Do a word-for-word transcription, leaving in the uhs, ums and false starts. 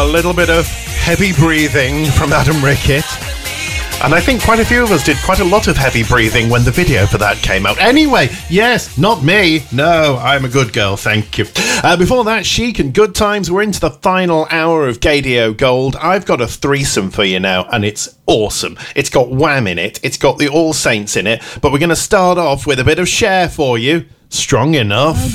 a little bit of heavy breathing from Adam Rickett. And I think quite a few of us did quite a lot of heavy breathing when the video for that came out. Anyway, yes, not me. No, I'm a good girl, thank you. Uh, before that, Chic and Good Times. We're into the final hour of Gadio Gold. I've got a threesome for you now, and it's awesome. It's got Wham in it. It's got the All Saints in it. But we're going to start off with a bit of Cher for you. Strong Enough.